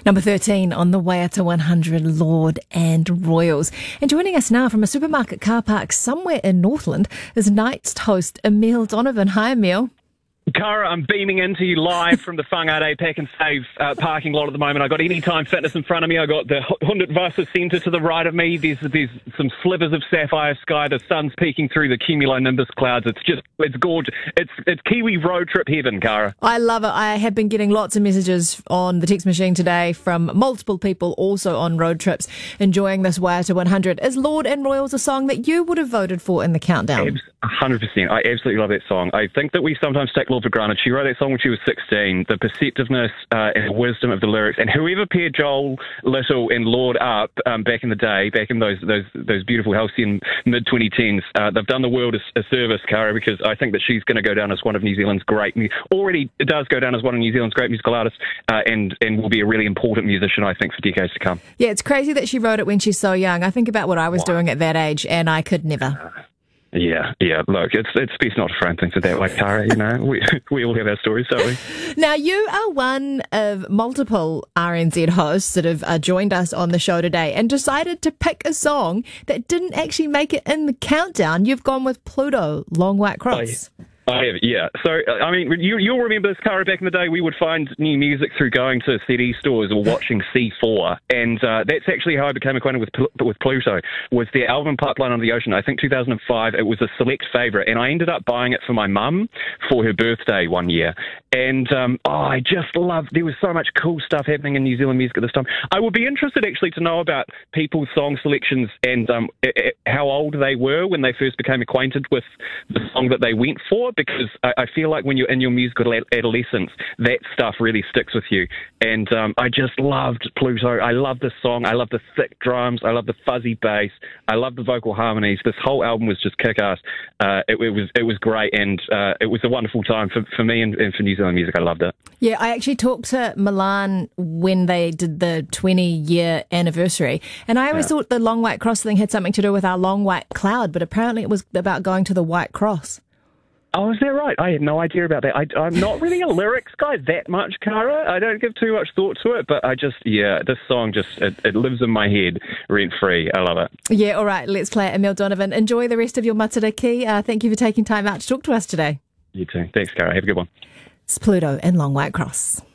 Number 13 on the way to 100, Lord and Royals. And joining us now from a supermarket car park somewhere in Northland is Night's host Emile Donovan. Hi, Emile. Cara, I'm beaming into you live from the Whangarei Pack and Save parking lot at the moment. I got Anytime Fitness in front of me. I got the Hundertwasser Centre to the right of me. There's some slivers of sapphire sky. The sun's peeking through the cumulonimbus clouds. It's gorgeous. It's Kiwi road trip heaven, Cara. I love it. I have been getting lots of messages on the text machine today from multiple people also on road trips enjoying this way to 100. Is Lord and Royals a song that you would have voted for in the countdown? 100%. I absolutely love that song. I think that we sometimes take Lord for granted. She wrote that song when she was 16. The perceptiveness and the wisdom of the lyrics, and whoever paired Joel Little and Lord up back in the day, back in those beautiful halcyon mid-2010s, they've done the world a service, Cara, because I think that she's going to go down as one of New Zealand's already does go down as one of New Zealand's great musical artists, and will be a really important musician, I think, for decades to come. Yeah, it's crazy that she wrote it when she's so young. I think about what I was doing at that age, and I could never. Yeah. Look, it's best not to frame things that way, Cara. You know, we all have our stories, don't we? Now, you are one of multiple RNZ hosts that have joined us on the show today and decided to pick a song that didn't actually make it in the countdown. You've gone with Pluto, Long White Cross. I have, yeah. So, I mean, you'll remember this, Cara, back in the day, we would find new music through going to CD stores or watching C4, and that's actually how I became acquainted with Pluto, was their album Pipeline Under the Ocean. I think 2005, it was a select favourite, and I ended up buying it for my mum for her birthday one year, and I just loved, there was so much cool stuff happening in New Zealand music at this time. I would be interested, actually, to know about people's song selections and how old they were when they first became acquainted with the song that they went for, because I feel like when you're in your musical adolescence, that stuff really sticks with you. And I just loved Pluto. I love this song. I love the thick drums. I love the fuzzy bass. I love the vocal harmonies. This whole album was just kick-ass. It was great, and it was a wonderful time for me and for New Zealand music. I loved it. Yeah, I actually talked to Milan when they did the 20-year anniversary, and I always thought the Long White Cross thing had something to do with our long white cloud, but apparently it was about going to the White Cross. Oh, is that right? I had no idea about that. I'm not really a lyrics guy that much, Cara. I don't give too much thought to it, but this song it lives in my head rent-free. I love it. Yeah, all right, let's play it. Emile Donovan, enjoy the rest of your matariki. Thank you for taking time out to talk to us today. You too. Thanks, Cara. Have a good one. It's Pluto and Long White Cross.